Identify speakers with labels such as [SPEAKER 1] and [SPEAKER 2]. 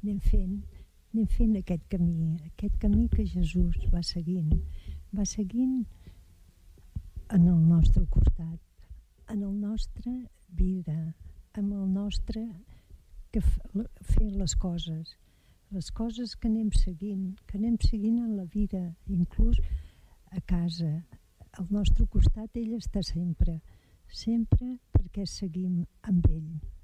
[SPEAKER 1] anem fent aquest camí que Jesús va seguint en el nostre costat, en el nostre vida, en el nostre fer les coses que anem seguint en la vida, inclús a casa, al nostre costat ell està sempre perquè seguim amb ell.